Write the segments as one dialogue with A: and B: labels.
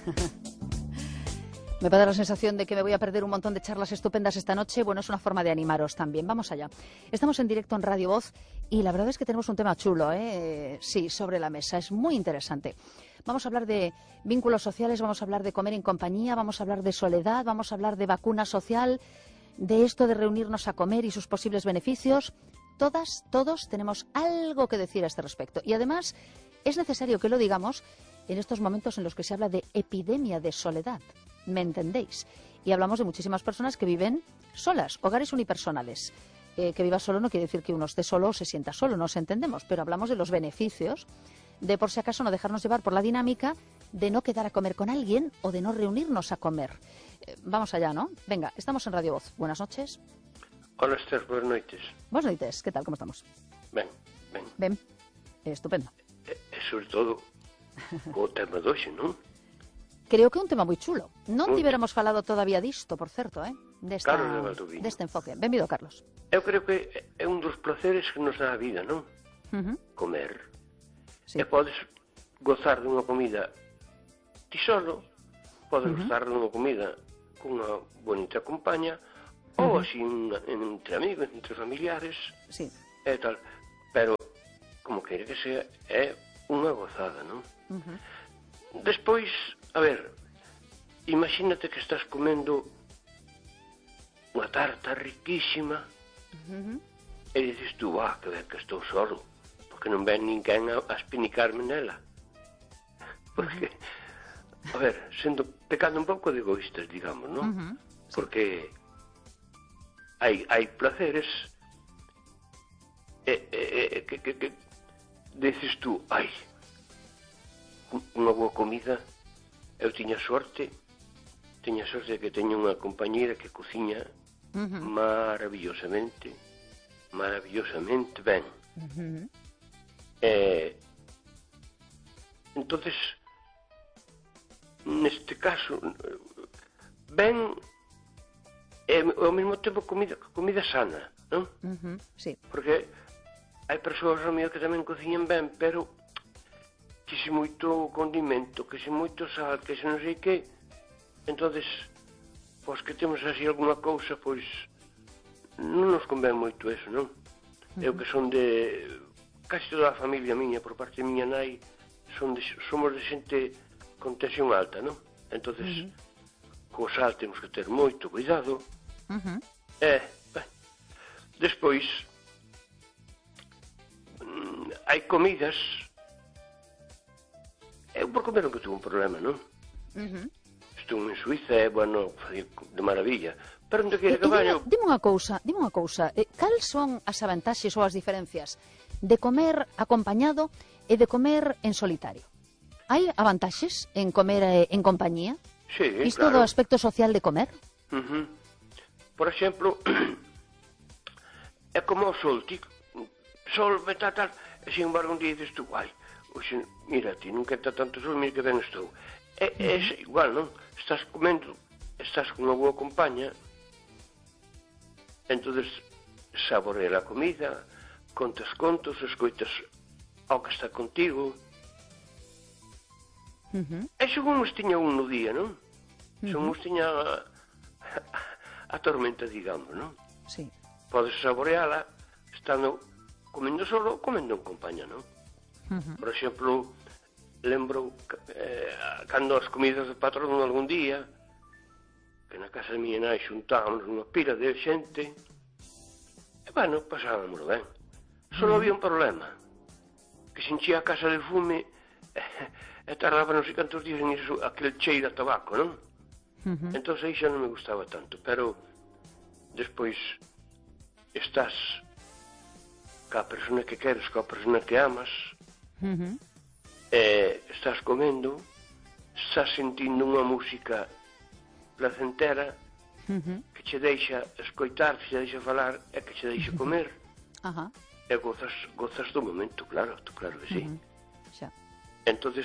A: Me va a dar la sensación de que me voy a perder un montón de charlas estupendas esta noche. Bueno, es una forma de animaros también. Vamos allá. Estamos en directo en Radio Voz y la verdad es que tenemos un tema chulo, sí, sobre la mesa. Es muy interesante. Vamos a hablar de vínculos sociales, vamos a hablar de comer en compañía, vamos a hablar de soledad, vamos a hablar de vacuna social, de esto de reunirnos a comer y sus posibles beneficios. Todos tenemos algo que decir a este respecto. Y además es necesario que lo digamos en estos momentos en los que se habla de epidemia de soledad. ¿Me entendéis? Y hablamos de muchísimas personas que viven solas, hogares unipersonales. Que viva solo no quiere decir que uno esté solo o se sienta solo, nos entendemos, pero hablamos de los beneficios de, por si acaso, no dejarnos llevar por la dinámica de no quedar a comer con alguien o de no reunirnos a comer. Vamos allá, ¿no? Venga, estamos en Radio Voz. Buenas noches.
B: Hola, Esther, buenas noites.
A: Buenas noites, ¿qué tal? ¿Cómo estamos? Ben. Estupendo.
B: Sobre todo, o tema de hoxe, non?
A: Creo que é un tema moi chulo. Non tiveramos falado todavía disto, por certo, deste enfoque. Benvido, Carlos.
B: Eu creo que é un dos placeres que nos dá a vida, non? Comer.
A: Sí.
B: E podes gozar dunha comida ti solo, podes gozar dunha comida cunha bonita compaña, ou así entre amigos, entre familiares,
A: sí.
B: E tal. Pero, como queira que sea, é unha gozada, non? Despois, a ver, imagínate que estás comendo unha tarta riquísima e dices tú, que ben que estou solo, porque non ven ninguén a espinicarme nela. Porque, a ver, pecando un pouco de egoístas, digamos, non? Porque hai placeres que dices tú, unha boa comida. Eu tiña sorte de que teño unha compañeira que cociña maravillosamente ben. Entonces, neste caso, ben e ao mesmo tempo comida sana, non?
A: Sí.
B: Porque hai persoas ao mellor que tamén cociñan ben, pero que se moito condimento, que se moito sal, que se non sei que, entonces, pois que temos así alguna cousa, pois non nos convén moito eso, non? Eu que son de casi toda a familia miña, por parte de miña nai, somos de xente con tensión alta, non? Entonces, co sal temos que ter moito cuidado. Despois, hai comidas. Eu por comer non que tuve un problema, non? Estou en Suiza, bueno, de maravilla. Pero onde queira que vaya...
A: Dime unha cousa. Cal son as avantaxes ou as diferencias de comer acompañado e de comer en solitario? Hai avantaxes en comer en compañía?
B: Sí,
A: Isto do aspecto social de comer?
B: Por exemplo, é como o sol, tal, e sin embargo un día dices tú, oxe, mira, ti non queta tanto sol, mira que ben estou. É igual, non? Estás comendo, estás con unha boa compañía, entonces saborea a comida, contas contos, escoitas ao que está contigo. E según uns tiña un no día, non? Según uns tiña a tormenta, digamos, non?
A: Sí.
B: Podes saboreala estando comendo solo ou comendo en compañía, non? Por exemplo, lembro cando as comidas de patrón algún día, que na casa de miña nai xuntábamos unha pila de xente, e bueno, pasábamos ben. Só había un problema, que se enchía a casa de fume e tardaba non sei cantos días en iso, aquel cheiro a tabaco, non? Entón aí xa non me gustaba tanto, pero despois estás ca persona que queres, ca persona que amas, estás comendo, estás sentindo unha música placentera que che deixa escoitar, que che deixa falar e que che deixa comer. E gozas do momento, claro que sí. Entonces,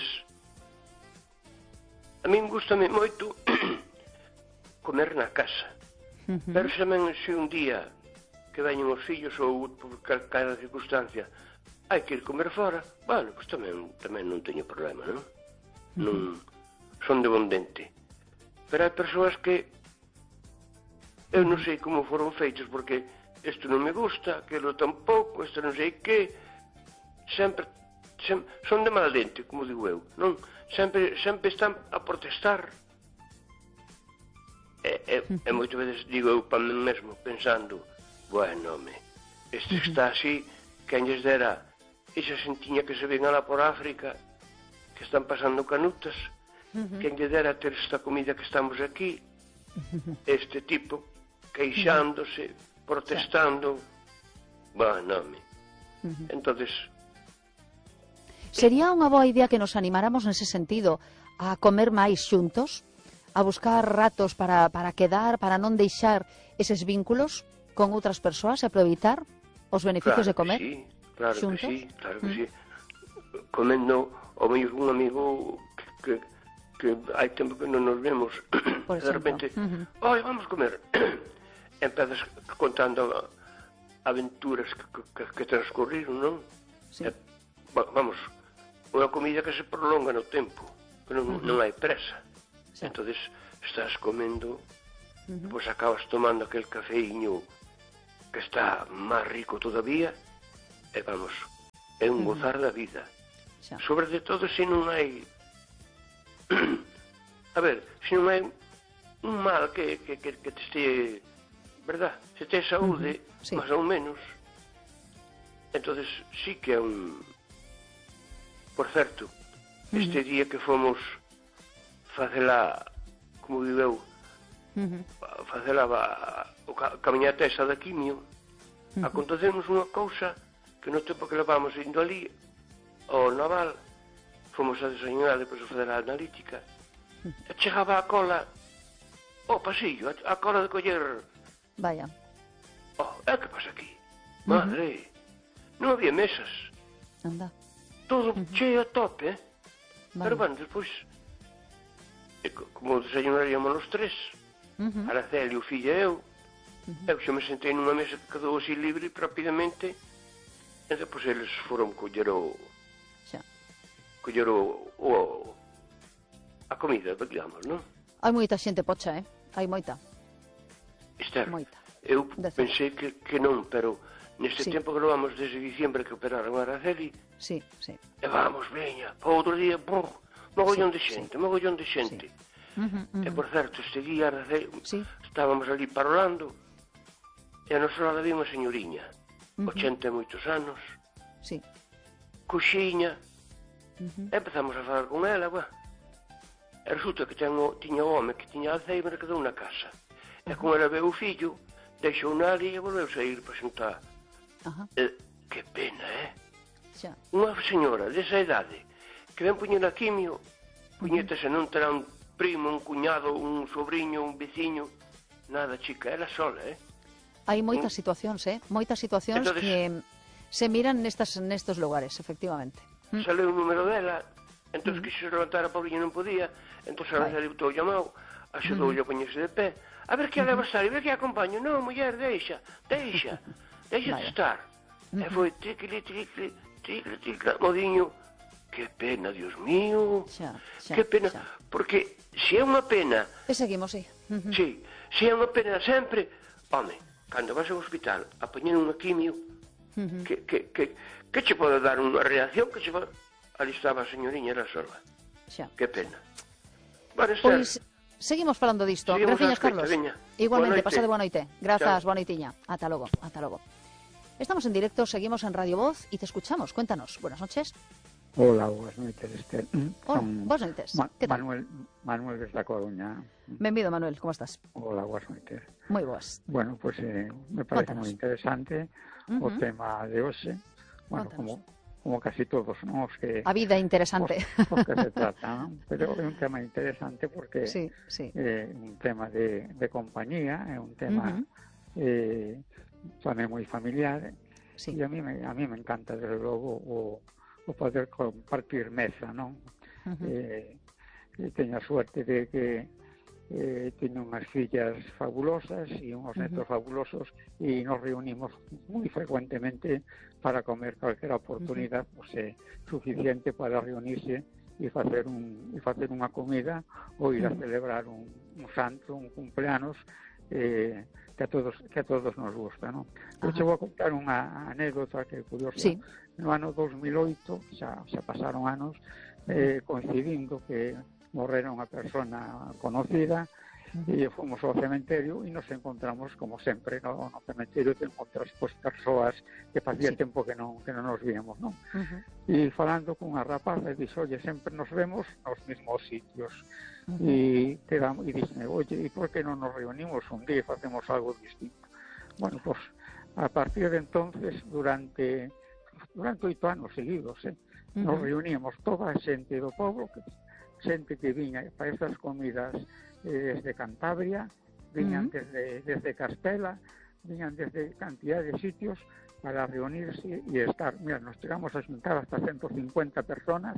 B: a min gustame moito comer na casa, pero tamén se un día que veñen os fillos ou por calquera circunstancia hai que ir comer fora, bueno, pois tamén non teño problema, non? son de bon dente. Pero hai persoas que eu non sei como foron feitos, porque isto non me gusta, aquilo tampouco, isto non sei que, sempre son de mal dente, como digo eu, non? Sempre están a protestar. E moitas veces digo eu para mí mesmo, pensando, bueno, home, este está así, quen lles dera esa xentiña que se ven alá por África, que están pasando canutas, quen lle dera ter esta comida que estamos aquí, este tipo, queixándose, protestando, bueno, home. Entonces...
A: Sería unha boa idea que nos animáramos nese sentido a comer máis xuntos, a buscar ratos para quedar, para non deixar eses vínculos con outras persoas e aproveitar os beneficios de comer xuntos?
B: Claro que sí. Comendo o mellor un amigo que hai tempo que non nos vemos, de repente, vamos comer. Empezas contando aventuras que transcurriron, non?
A: Sí.
B: Vamos, unha comida que se prolonga no tempo, que non hai presa. Entonces estás comendo, pois acabas tomando aquel cafeíño que está máis rico todavía, e vamos, é un gozar da vida. Sobre de todo se non hai a ver, se non hai un mal que te este, verdad? Se te saúde, máis ou menos, entonces sí que é un... Por certo, este día que fomos facela, como digo eu, facela o camiñata esa da quimio, acontecemos unha cousa que no tempo que levamos indo ali ao naval, fomos a desayunar depois a fazer a analítica, e chegaba a cola ao pasillo, a cola de coller.
A: Vaya.
B: Que pasa aquí? Madre, non había mesas.
A: Anda.
B: Todo cheo a tope, Pero bueno, despois, como desayunaríamos os tres, Araceli, o fillo e eu xa me sentei nunha mesa que quedou así libre rapidamente, e depois eles foron coller a comida, digamos, non?
A: Hai moita xente pocha, hai moita.
B: Esther, eu pensei que non, pero neste tempo que levamos desde diciembre que operaron a Araceli, e vamos, veña, para outro día, mogollón de xente. E por certo, este día Araceli, estábamos ali parolando, e a nosa hora vi unha señoriña, 80 e moitos anos, coxiña, e empezamos a falar con ela, e resulta que tiña o home que tiña Alzheimer que quedou na casa, e con ela veu o fillo, deixou na ali e volveu sair para xuntar. Que pena, Unha señora desa idade que ven poñer a quimio, puñetase, non terá un primo, un cuñado, un sobrinho, un veciño, nada, chica, ela sola,
A: Hai moitas situacións, moitas situacións que se miran nestos lugares, efectivamente.
B: Saleu o número dela, entón que se levantara a Paulinha non podía, entón a Araceli botou o llamado, axudoulle a poñerse de pé, a ver que a leva estar, a ver que a acompaño, non, muller, deixa de estar. E foi triqui, modiño, que pena, Dios mío, que pena, porque se é unha pena...
A: E seguimos,
B: Si, se é unha pena sempre, home, cando vas ao hospital a poñer unha quimio, que che pode dar unha reacción, que che pode... Ali estaba a señoriña, era sola. Que pena.
A: Pois seguimos falando disto. Graciñas, Carlos. Igualmente, pasade boa noite. Grazas, boa noitiña. Ata logo. Estamos en directo, seguimos en Radio Voz y te escuchamos. Cuéntanos. Buenas noches.
C: Hola, buenas noites, Esther.
A: Hola, buenas noites. Que tal?
C: Manuel desde A Coruña.
A: Benvido, Manuel, como estás?
C: Hola, buenas noites.
A: Moi boas.
C: Bueno, pues me parece moi interesante o tema de hoxe. Bueno, como casi todos, ¿no?
A: A vida interesante.
C: Os que se trata, ¿no? Pero é un tema interesante porque é un tema de compañía, é un tema tamén moi familiar, e a mí me encanta, desde logo, o poder compartir mesa, non? Teño a suerte de que teño unhas fillas fabulosas e unhos netos fabulosos e nos reunimos moi frecuentemente para comer. Calquera oportunidade pues, suficiente para reunirse e facer unha comida ou ir a celebrar un santo, un cumpleanos que a todos nos gusta, non? Eu che vou a contar unha anécdota que é curiosa.
A: Sí.
C: No ano 2008, xa pasaron anos, coincidindo que morrera unha persona conocida, e fomos ao cementerio e nos encontramos, como sempre, no cementerio te encontras persoas que facía tempo que non nos víamos, non? E falando cunha rapaza, dixo, oye, sempre nos vemos nos mesmos sitios. E dixme, oye, e por que non nos reunimos un día e facemos algo distinto? Bueno, pues a partir de entonces, durante 8 anos seguidos, nos reuníamos toda a xente do povo, xente que viña para estas comidas desde Cantabria, viñan desde Castela, viñan desde cantidad de sitios para reunirse e estar. Mira, nos chegamos a xuntar hasta 150 personas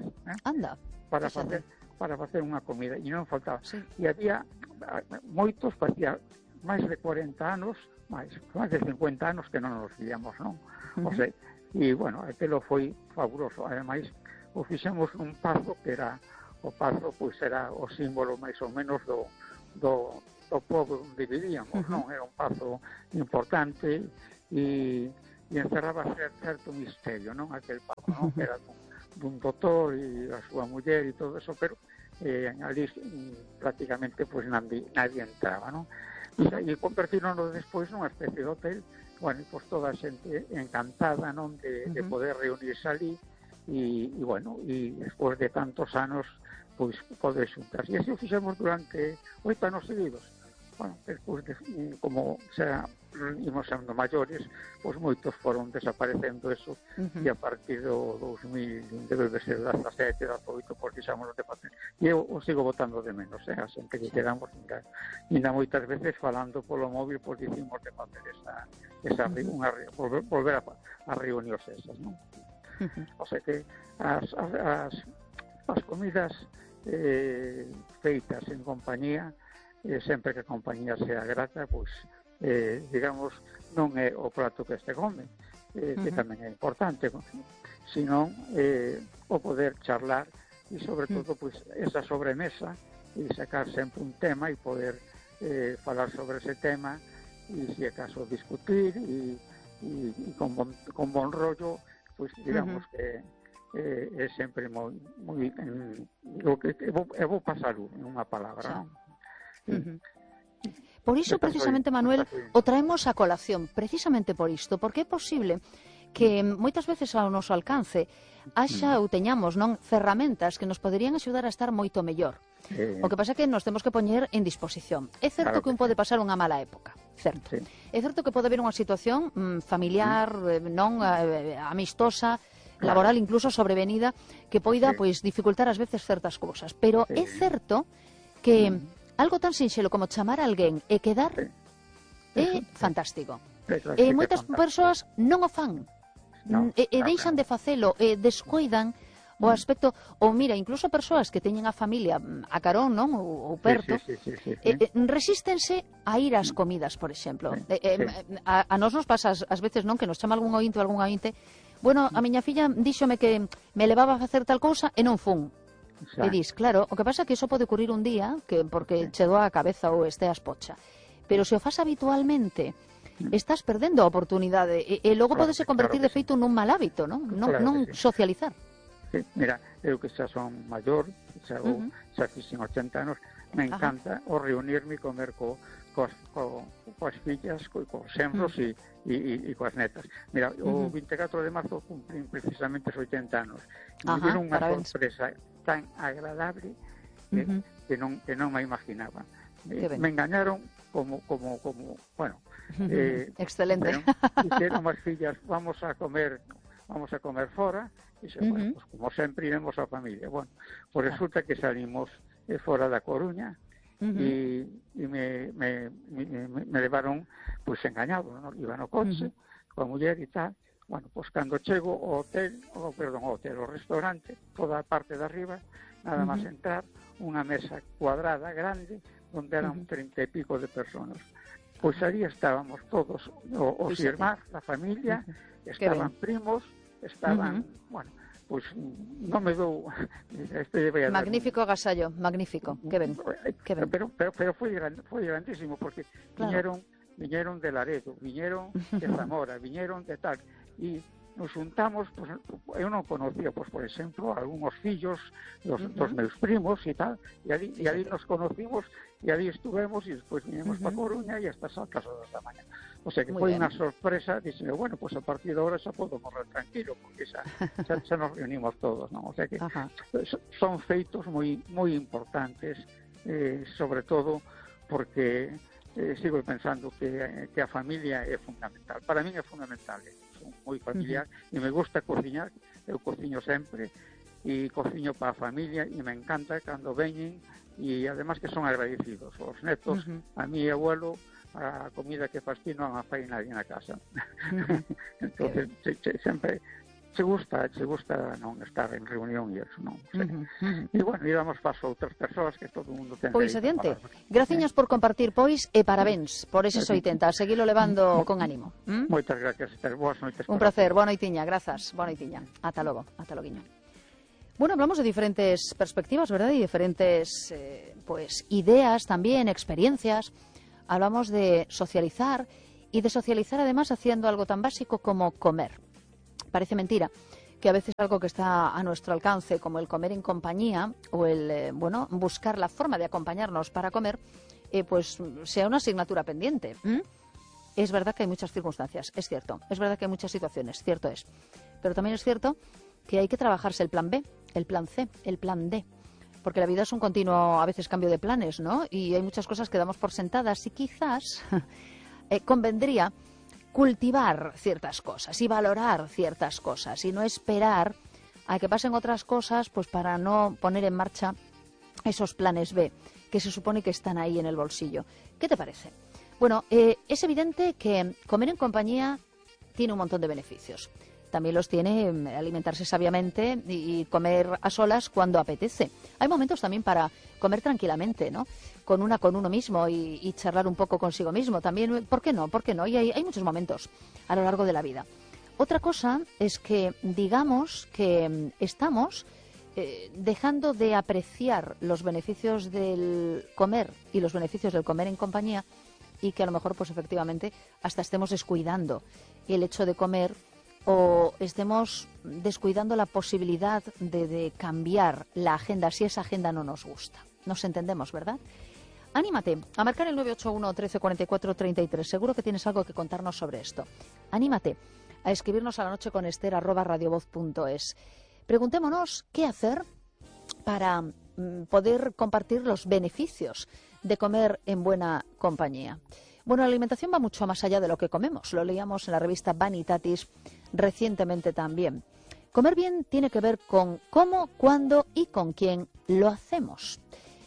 C: para facer unha comida, e non faltaba. E había moitos, facía máis de 40 anos, máis de 50 anos que non nos víamos, non? O sea, e, bueno, aquilo foi fabuloso. Ademais, o fixemos un pazo que era o pazo, pois era o símbolo máis ou menos do povo onde vivíamos, non? Era un pazo importante e encerraba certo misterio, non? Aquel pazo, non? Que era dun doutor e a súa muller e todo eso, pero ali prácticamente pois nadie entraba, non? E convertironos despois nunha especie de hotel, bueno, pois toda a xente encantada, non? De poder reunirse ali e bueno, e despois de tantos anos pois poder xuntarse. E así o fixemos durante 8 anos seguidos. Bueno, despois como xa imos sendo maiores, pois moitos foron desaparecendo eso, e a partir do 2000, debe ser 17, 18, pois deixamos de facer. E eu o sigo botando de menos, a xente que quedamos, ainda moitas veces falando polo móvil, pois dicimos de facer volver a reunións esas, non? O sea que as comidas feitas en compañía, sempre que a compañía sea grata, pois digamos, non é o prato que se come, que tamén é importante, senón o poder charlar e sobre todo pois esa sobremesa e sacar sempre un tema e poder falar sobre ese tema e se acaso discutir e con bon rollo, pois digamos que é sempre moi é bo pasalo en unha palabra, non?
A: Por iso, precisamente, Manuel, o traemos a colación, precisamente por isto, porque é posible que moitas veces ao noso alcance haxa ou teñamos, non, ferramentas que nos poderían axudar a estar moito mellor. O que pasa é que nos temos que poñer en disposición. É certo que un pode pasar unha mala época, certo. É certo que pode haber unha situación familiar, non amistosa, laboral, incluso sobrevenida, que poida pois dificultar ás veces certas cousas, pero é certo que algo tan sinxelo como chamar a alguén e quedar é fantástico. E moitas persoas non o fan e deixan de facelo e descoidan o aspecto, ou mira, incluso persoas que teñen a familia a carón, non, ou perto, resístense a ir ás comidas, por exemplo. A nós nos pasa ás veces, non, que nos chama algún ointe ou algún ointe, bueno, a miña filla díxome que me levaba a facer tal cousa e non fun. E dis, claro, o que pasa é que iso pode ocurrir un día porque che doa a cabeza ou esteas pocha. Pero se o fas habitualmente, estás perdendo a oportunidade e logo podese convertir de feito nun mal hábito, non socializar.
C: Sí, mira, eu que xa son maior, xa fixen 80 anos, me encanta o reunirme e comer coas fillas, cos xenros e coas netas. Mira, o 24 de marzo cumprín precisamente os 80 anos. Me dieron unha sorpresa tan agradable que non me imaginaba. Me engañaron como bueno,
A: excelente.
C: Dixeron as fillas, vamos a comer fora, e bueno, pues, como sempre iremos a familia. Bueno, pues resulta que salimos fora da Coruña e me levaron pues engañado, ¿no? Iba no coche coa muller e tal. Bueno, pues cando chego ao restaurante, toda a parte de arriba, nada máis entrar, unha mesa cuadrada grande onde eran 30 e pico de personas. Pois ali estábamos todos os irmáns, a familia, estaban primos, estaban, bueno, pois non me dou
A: magnífico agasallo, magnífico, que ben.
C: Pero foi grandísimo, porque claro, viñeron de Laredo, viñeron de Zamora, viñeron de tal, e nos juntamos, pues, eu non conocía, pues, por exemplo, algúns fillos dos meus primos e tal, e ali nos conocimos, e ali estuvemos, e despois viñemos para Coruña e hasta as altas horas da mañá. O sea que foi unha sorpresa, dixeme, bueno, pues a partir de ahora xa podo morrer tranquilo, porque xa nos reunimos todos, non? O sea que son feitos moi importantes, sobre todo porque sigo pensando que a familia é fundamental. Para min é fundamental, son moi familiar e me gusta cociñar, eu cociño sempre e cociño para a familia e me encanta cando veñen e además que son agradecidos os netos, a mi abuelo, a comida que fas ti non a fai nadie na casa. Entonces sempre che gusta non estar en reunión e eso, non? E bueno, íbamos paso a outras persoas que todo o mundo ten.
A: Pois adiante. Graciñas por compartir, pois, e parabéns por eses 80. Seguilo levando con ánimo.
C: Moitas gracias, Esther. Boas noites.
A: Un placer. Boa noitiña. Grazas. Boa noitiña. Ata logo. Ata loguiño. Bueno, hablamos de diferentes perspectivas, ¿verdad? Y diferentes pues ideas también, experiencias. Hablamos de socializar y de socializar además haciendo algo tan básico como comer. Parece mentira que a veces algo que está a nuestro alcance, como el comer en compañía o el buscar la forma de acompañarnos para comer, pues sea una asignatura pendiente. Es verdad que hay muchas circunstancias, es cierto. Es verdad que hay muchas situaciones, cierto es. Pero también es cierto que hay que trabajarse el plan B, el plan C, el plan D. Porque la vida es un continuo, a veces, cambio de planes, ¿no? Y hay muchas cosas que damos por sentadas y quizás convendría cultivar ciertas cosas y valorar ciertas cosas y no esperar a que pasen otras cosas pues para no poner en marcha esos planes B que se supone que están ahí en el bolsillo. ¿Qué te parece? Bueno, es evidente que comer en compañía tiene un montón de beneficios. También los tiene alimentarse sabiamente y comer a solas cuando apetece. Hay momentos también para comer tranquilamente, ¿no? Con uno mismo y charlar un poco consigo mismo. También, ¿por qué no? ¿Por qué no? Y hay muchos momentos a lo largo de la vida. Otra cosa es que digamos que estamos dejando de apreciar los beneficios del comer y los beneficios del comer en compañía y que a lo mejor, pues efectivamente, hasta estemos descuidando el hecho de comer o estemos descuidando la posibilidad de cambiar la agenda si esa agenda no nos gusta. Nos entendemos, ¿verdad? Anímate a marcar el 981 13 44 33. Seguro que tienes algo que contarnos sobre esto. Anímate a escribirnos a la noche con ester@radiovoz.es. Preguntémonos qué hacer para poder compartir los beneficios de comer en buena compañía. Bueno, la alimentación va mucho más allá de lo que comemos. Lo leíamos en la revista Vanitatis recientemente también. Comer bien tiene que ver con cómo, cuándo y con quién lo hacemos.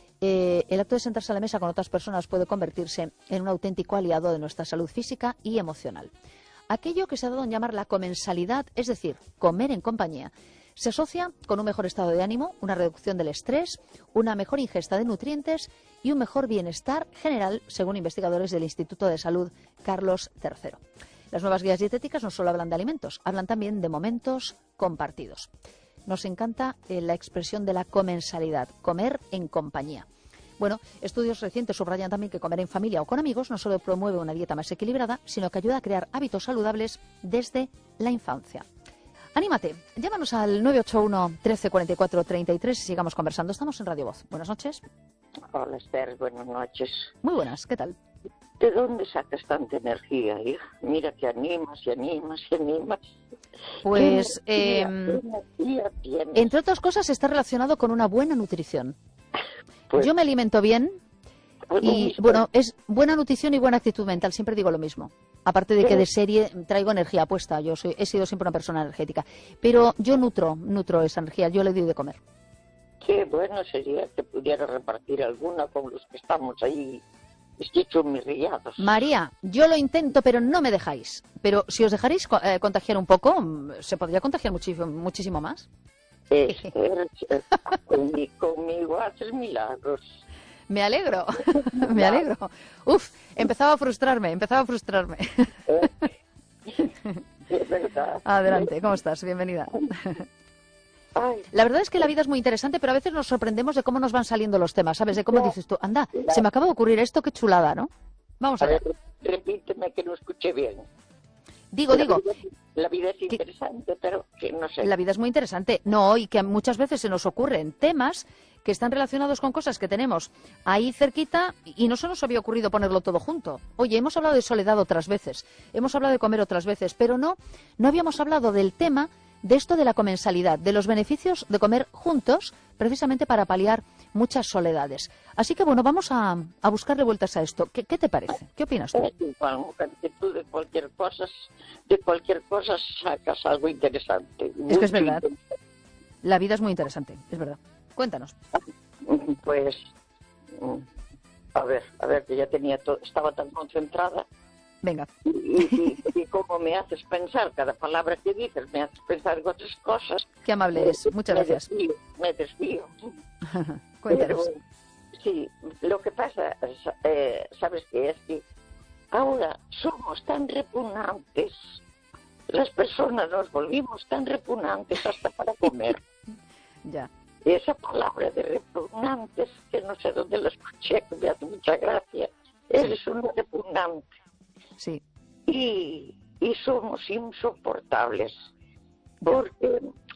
A: El acto de sentarse a la mesa con otras personas puede convertirse en un auténtico aliado de nuestra salud física y emocional. Aquello que se ha dado en llamar la comensalidad, es decir, comer en compañía, se asocia con un mejor estado de ánimo, una reducción del estrés, una mejor ingesta de nutrientes y un mejor bienestar general, según investigadores del Instituto de Salud Carlos III. Las nuevas guías dietéticas no solo hablan de alimentos, hablan también de momentos compartidos. Nos encanta la expresión de la comensalidad, comer en compañía. Bueno, estudios recientes subrayan también que comer en familia o con amigos no solo promueve una dieta más equilibrada, sino que ayuda a crear hábitos saludables desde la infancia. Anímate, llámanos al 981 13 44 33 y sigamos conversando. Estamos en Radio Voz. Buenas noches.
D: Hola, Esther, buenas noches.
A: Muy buenas, ¿qué tal?
D: ¿De dónde sacas tanta energía, hija? Mira que animas y animas y animas.
A: Pues,
D: ¿Qué energía tienes?
A: entre otras cosas, está relacionado con una buena nutrición.
D: Pues,
A: yo me alimento bien y, bueno, es buena nutrición y buena actitud mental. Siempre digo lo mismo. Aparte de que de serie traigo energía puesta. He sido siempre una persona energética. Pero yo nutro esa energía. Yo le doy de comer.
D: Qué bueno sería que pudiera repartir alguna con los que estamos ahí esquichomirriados.
A: María, yo lo intento, pero no me dejáis. Pero si os dejaréis contagiar un poco, se podría contagiar muchísimo más.
D: Conmigo haces milagros.
A: Me alegro, me alegro. Uf, empezaba a frustrarme.
D: Es verdad.
A: Adelante, ¿cómo estás? Bienvenida.
D: Ay,
A: La verdad es que la vida es muy interesante, pero a veces nos sorprendemos de cómo nos van saliendo los temas, ¿sabes? De cómo
D: No,
A: dices tú, anda,
D: la-
A: se me acaba de ocurrir esto, qué chulada, ¿no? Vamos
D: a
A: a ver.
D: ver, repíteme que no escuché bien.
A: Digo,
D: La vida es
A: que
D: interesante, pero que no sé.
A: la vida es muy interesante. No, y que muchas veces se nos ocurren temas que están relacionados con cosas que tenemos ahí cerquita y no se nos había ocurrido ponerlo todo junto. Oye, hemos hablado de soledad otras veces, hemos hablado de comer otras veces, pero no habíamos hablado del tema de esto de la comensalidad, de los beneficios de comer juntos, precisamente para paliar muchas soledades. Así que, bueno, vamos a buscarle vueltas a esto. ¿Qué te parece? ¿Qué opinas tú?
D: Es igual, mujer, que tú de cualquier cosa sacas algo interesante.
A: Es que es
D: mucho
A: verdad. La vida es muy interesante, es verdad. Cuéntanos.
D: Pues, a ver, que ya tenía todo, estaba tan concentrada.
A: Venga.
D: Y cómo me haces pensar, cada palabra que dices me haces pensar en otras cosas.
A: Qué amable es. Muchas gracias.
D: Me desvío.
A: Cuéntanos.
D: Pero, sí, lo que pasa, ¿sabes qué? Es que ahora somos tan repugnantes, las personas nos volvimos tan repugnantes hasta para comer.
A: Ya.
D: Esa palabra de repugnantes, que no sé dónde la escuché, que me hace mucha gracia, eres un repugnante.
A: Sí.
D: Y somos insoportables, porque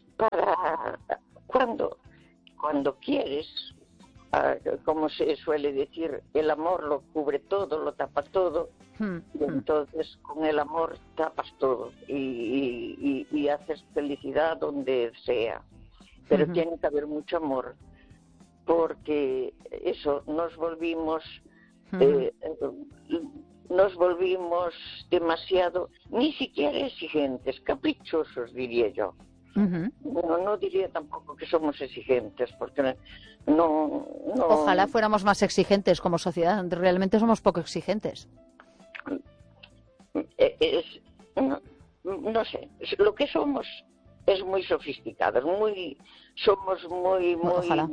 D: cuando quieres, como se suele decir, el amor lo cubre todo, lo tapa todo, y entonces con el amor tapas todo y haces felicidad donde sea. Pero tiene que haber mucho amor, porque eso, nos volvimos demasiado, ni siquiera exigentes, caprichosos, diría yo. No diría tampoco que somos exigentes, porque no.
A: Ojalá fuéramos más exigentes como sociedad. Realmente somos poco exigentes.
D: No sé, lo que somos es muy sofisticados, somos muy.
A: Ojalá.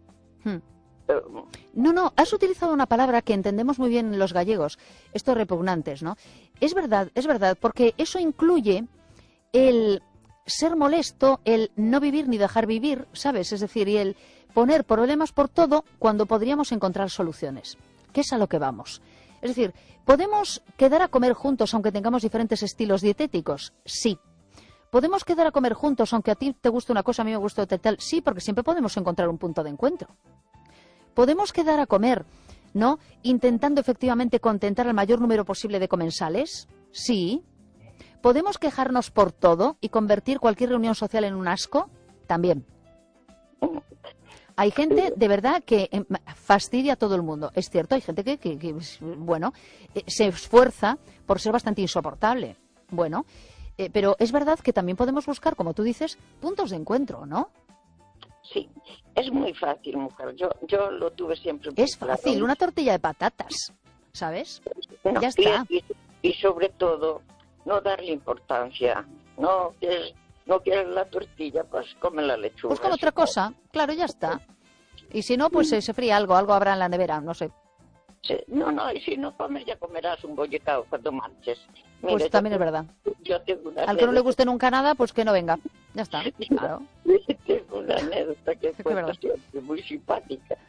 A: No, has utilizado una palabra que entendemos muy bien los gallegos, estos repugnantes, ¿no? Es verdad, porque eso incluye el ser molesto, el no vivir ni dejar vivir, ¿sabes? Es decir, y el poner problemas por todo cuando podríamos encontrar soluciones, que es a lo que vamos. Es decir, ¿podemos quedar a comer juntos aunque tengamos diferentes estilos dietéticos? Sí. ¿Podemos quedar a comer juntos aunque a ti te guste una cosa, a mí me guste otra tal? Sí, porque siempre podemos encontrar un punto de encuentro. ¿Podemos quedar a comer, ¿no?, intentando efectivamente contentar al mayor número posible de comensales? Sí. ¿Podemos quejarnos por todo y convertir cualquier reunión social en un asco? También. Hay gente, de verdad, que fastidia a todo el mundo. Es cierto, hay gente que se esfuerza por ser bastante insoportable. Bueno, pero es verdad que también podemos buscar, como tú dices, puntos de encuentro, ¿no?
D: Sí, es muy fácil, mujer. Yo lo tuve siempre.
A: Es fácil, una tortilla de patatas, ¿sabes?
D: No,
A: ya está.
D: Y sobre todo, no darle importancia. No quieres la tortilla, pues come la lechuga.
A: Pues con otra cosa, claro, ya está. Y si no, pues se fría algo habrá en la nevera, no sé.
D: Sí, no, y si no comes, ya comerás un bollicao cuando marches. Mira,
A: pues también es verdad.
D: Yo tengo una
A: Al que no le guste nunca nada, pues que no venga. Ya está, claro.
D: Tengo una anécdota que cuento siempre, muy simpática.